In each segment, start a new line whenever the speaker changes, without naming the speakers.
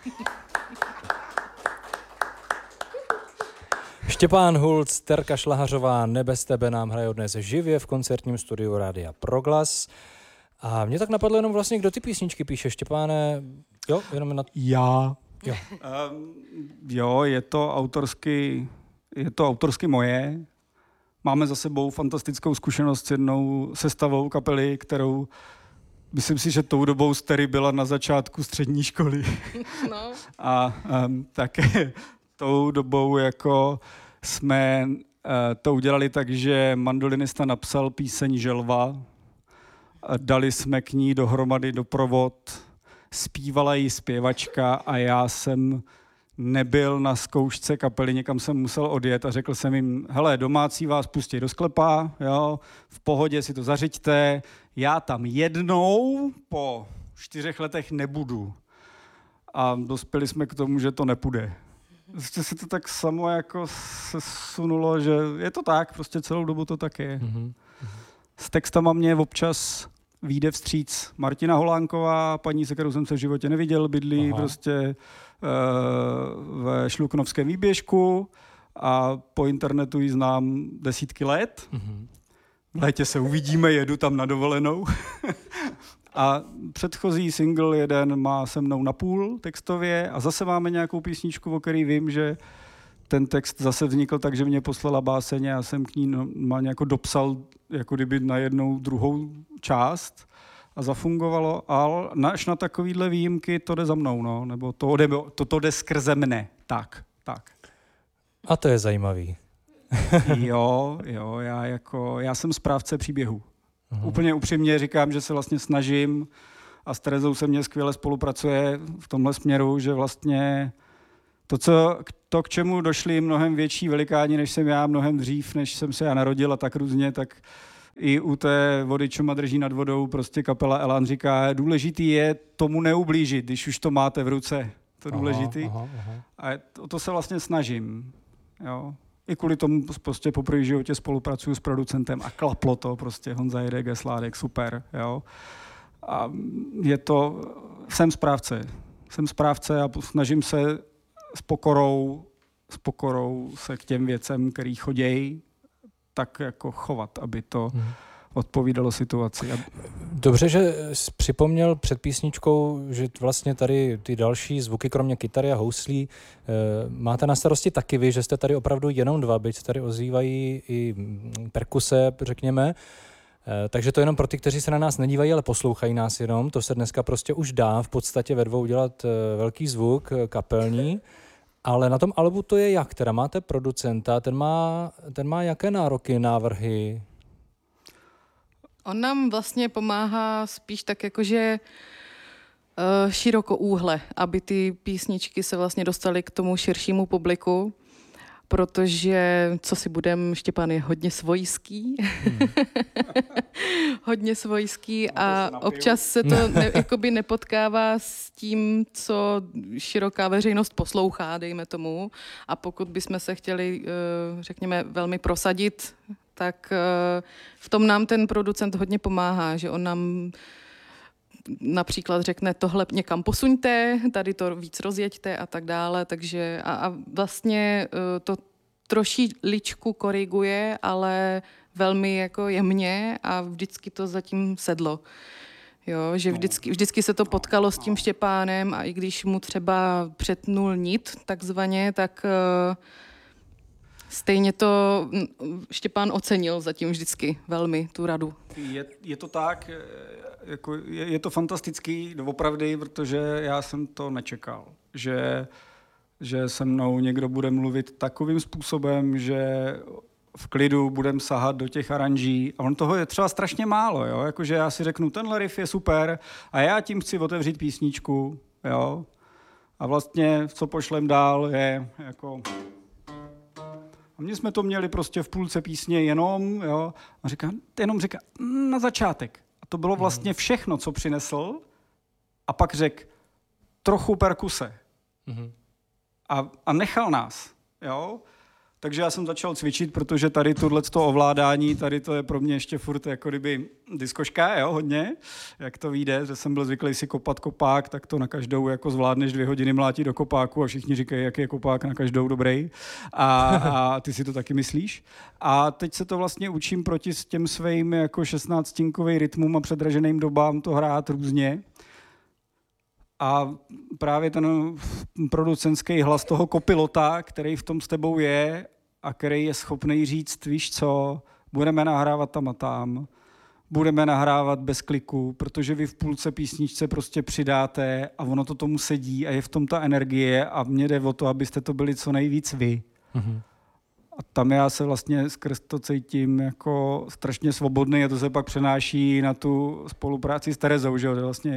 Štěpán Hulc, Terka Šlahařová, Nebe z tebe nám hrajou dnes živě v koncertním studiu Rádia Proglas. A mě tak napadlo jenom vlastně, kdo ty písničky píše, Štěpáne? Jo, jenom na...
Já.
Jo.
Jo, je to autorsky moje. Máme za sebou fantastickou zkušenost s jednou sestavou kapely, kterou myslím si, že tou dobou Stery byla na začátku střední školy.
No.
A také tou dobou jako jsme to udělali tak, že mandolinista napsal píseň Želva, dali jsme k ní dohromady doprovod, zpívala jí zpěvačka a já jsem nebyl na zkoušce kapely, někam jsem musel odjet a řekl jsem jim, hele, domácí vás pustí do sklepa, jo, v pohodě si to zařiďte, já tam jednou po 4 letech nebudu. A dospěli jsme k tomu, že to nepůjde. Prostě se to tak samo jako sesunulo, že je to tak, prostě celou dobu to tak je. S textama mě občas vyjde vstříc Martina Holánková, paní, se kterou jsem se v životě neviděl, bydlí prostě ve Šluknovském výběžku a po internetu ji znám desítky let. V létě se uvidíme, jedu tam na dovolenou. A předchozí single jeden má se mnou napůl textově a zase máme nějakou písničku, o který vím, že ten text zase vznikl tak, že mě poslala báseň a já jsem k ní normálně jako dopsal jako kdyby na jednou druhou část a zafungovalo, ale až na takovýhle výjimky to jde za mnou, no, nebo to jde skrze mne, tak.
A to je zajímavý.
Jo, já jsem správce příběhu. Úplně upřímně říkám, že se vlastně snažím a s Terezou se mně skvěle spolupracuje v tomhle směru, že vlastně to, k čemu došli mnohem větší velikáni, než jsem já, mnohem dřív, než jsem se já narodil a tak různě, tak i u té Vody čuma drží nad vodou prostě kapela Elan říká, důležitý je tomu neublížit, když už to máte v ruce, to důležitý. A o to se vlastně snažím, jo. I kvůli tomu prostě po první životě spolupracuju s producentem a klaplo to prostě, Honza Jedek, Gesládek, super, jo. A jsem správce a snažím se s pokorou se k těm věcem, který chodějí, tak jako chovat, aby to odpovídalo situaci.
Dobře, že jsi připomněl před písničkou, že vlastně tady ty další zvuky, kromě kytary a houslí, máte na starosti taky vy, že jste tady opravdu jenom dva, byť se tady ozývají i perkuse, řekněme. Takže to jenom pro ty, kteří se na nás nedívají, ale poslouchají nás jenom. To se dneska prostě už dá v podstatě ve dvou dělat velký zvuk, kapelní. Ale na tom albu to je jak? Teda máte producenta, ten má jaké nároky, návrhy?
On nám vlastně pomáhá spíš tak jakože širokoúhle, aby ty písničky se vlastně dostaly k tomu širšímu publiku, protože, co si budem, Štěpán je hodně svojský. Hodně svojský a občas se to jakoby nepotkává s tím, co široká veřejnost poslouchá, dejme tomu. A pokud bychom se chtěli, řekněme, velmi prosadit, tak v tom nám ten producent hodně pomáhá, že on nám například řekne, tohle někam posuňte, tady to víc rozjeďte a tak dále, takže a vlastně to trošičku koriguje, ale velmi jako jemně a vždycky to zatím sedlo. Jo, že vždycky se to potkalo s tím Štěpánem a i když mu třeba přetnul nit takzvaně, tak stejně to Štěpán ocenil zatím vždycky velmi, tu radu.
Je to tak, jako je to fantastický doopravdy, protože já jsem to nečekal, že se mnou někdo bude mluvit takovým způsobem, že v klidu budem sahat do těch aranží a on toho je třeba strašně málo, jo? Jakože já si řeknu, tenhle riff je super a já tím chci otevřít písničku, jo? A vlastně, co pošlem dál, je jako... A my jsme to měli prostě v půlce písně jenom, jo? A jenom říká, na začátek. A to bylo vlastně všechno, co přinesl a pak řekl, trochu perkuse. A nechal nás, jo? Takže já jsem začal cvičit, protože tady tohleto ovládání, tady to je pro mě ještě furt jako kdyby diskoška, jo, hodně, jak to vyjde, že jsem byl zvyklý si kopat kopák, tak to na každou jako zvládneš 2 hodiny mlátit do kopáku a všichni říkají, jaký je kopák na každou dobrý. A ty si to taky myslíš. A teď se to vlastně učím proti těm svým jako 16-tinkovým rytmům a předraženým dobám to hrát různě. A právě ten producentský hlas toho kopilota, který v tom s tebou je a který je schopný říct, víš co, budeme nahrávat tam a tam, budeme nahrávat bez kliku, protože vy v půlce písničce prostě přidáte a ono to tomu sedí a je v tom ta energie a mně jde o to, abyste to byli co nejvíc vy. Mm-hmm. A tam já se vlastně skrz to cítím jako strašně svobodný a to se pak přenáší na tu spolupráci s Terezou, že vlastně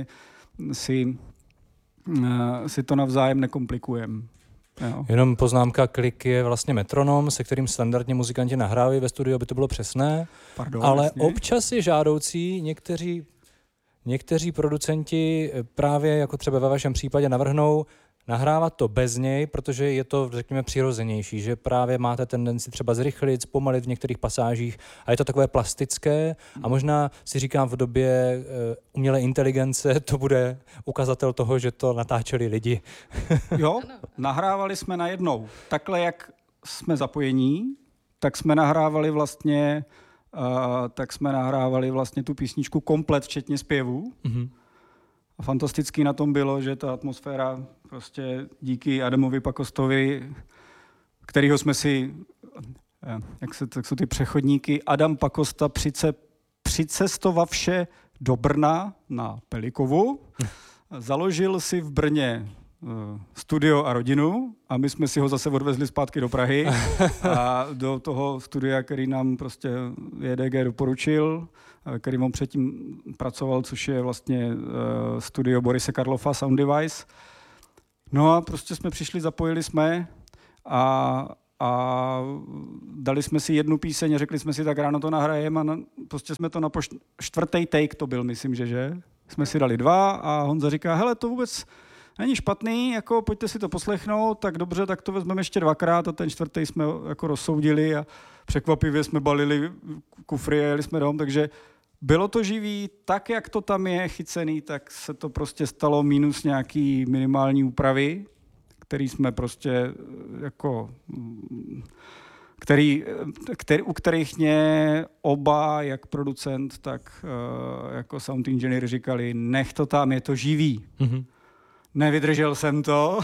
si to navzájem nekomplikujeme. Jo.
Jenom poznámka, klik je vlastně metronom, se kterým standardně muzikanti nahrávají ve studiu, aby to bylo přesné.
Pardon,
ale
jasně.
Občas je žádoucí, někteří producenti právě jako třeba ve vašem případě navrhnou nahrávat to bez něj, protože je to, řekněme, přirozenější, že právě máte tendenci třeba zrychlit, zpomalit v některých pasážích a je to takové plastické a možná si říkám v době umělé inteligence to bude ukazatel toho, že to natáčeli lidi.
Jo, nahrávali jsme najednou. Takhle, jak jsme zapojení, tak jsme nahrávali vlastně tu písničku komplet, včetně zpěvu. Mm-hmm. A fantastický na tom bylo, že ta atmosféra prostě díky Adamovi Pakostovi, kterýho jsme si, jak jsou ty přechodníky, Adam Pakosta přicestovavše do Brna na Pelikovu, založil si v Brně studio a rodinu a my jsme si ho zase odvezli zpátky do Prahy a do toho studia, který nám prostě JDG doporučil, který on předtím pracoval, což je vlastně studio Borise Karlofa Sound Device. No a prostě jsme přišli, zapojili jsme a dali jsme si jednu píseň a řekli jsme si, tak ráno to nahrajeme a prostě jsme to na čtvrtý take to byl, myslím, že? Jsme si dali 2 a Honza říká, hele, to vůbec není špatný, jako pojďte si to poslechnout, tak dobře, tak to vezmeme ještě 2krát a ten 4. jsme jako rozsoudili a překvapivě jsme balili kufry a jeli jsme dom, takže bylo to živý, tak jak to tam je chycený, tak se to prostě stalo minus nějaký minimální úpravy, který jsme prostě jako, u kterých mě oba, jak producent, tak jako sound engineer říkali, nech to tam, je to živý. Mm-hmm. Nevydržel jsem to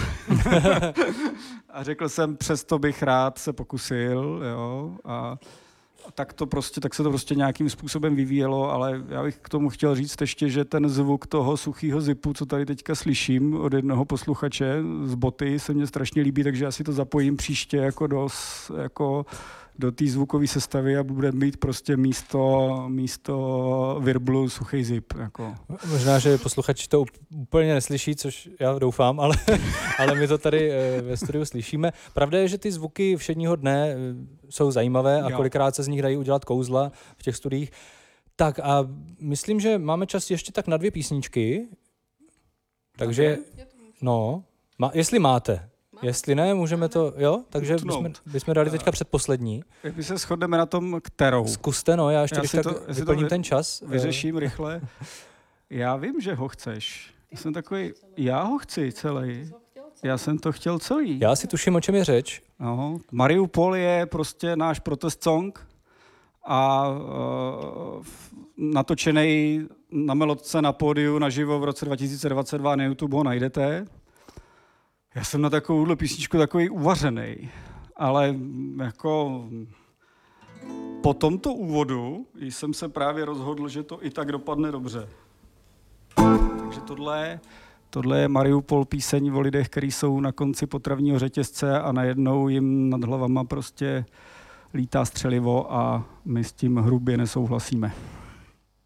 a řekl jsem, přesto bych rád se pokusil, jo, a tak se to prostě nějakým způsobem vyvíjelo, ale já bych k tomu chtěl říct ještě, že ten zvuk toho suchého zipu, co tady teďka slyším od jednoho posluchače z Boty, se mně strašně líbí, takže já si to zapojím příště jako do té zvukové sestavy a bude mít prostě místo virblu suchý zip. Jako.
Možná, že posluchači to úplně neslyší, což já doufám, ale my to tady ve studiu slyšíme. Pravda je, že ty zvuky všedního dne jsou zajímavé a kolikrát se z nich dají udělat kouzla v těch studiích. Tak a myslím, že máme čas ještě tak na 2 písničky. Takže, jestli máte. Jestli ne, můžeme to, jo? Takže bychom dali teďka předposlední.
Jak my se shodneme na tom, kterou?
Zkuste, já ještě když tak vyplním ten čas.
Vyřeším rychle. Já vím, že ho chceš. Jsem takový, já ho chci celý. Já jsem to chtěl celý.
Já si tuším, o čem je řeč.
No, Mariupol je prostě náš protest song a natočený na Melodce na pódiu naživo v roce 2022 na YouTube ho najdete. Já jsem na takovouhle písničku takový uvařenej, ale jako po tomto úvodu jsem se právě rozhodl, že to i tak dopadne dobře. Takže tohle je Mariupol, píseň o lidech, kteří jsou na konci potravního řetězce a najednou jim nad hlavama prostě lítá střelivo a my s tím hrubě nesouhlasíme.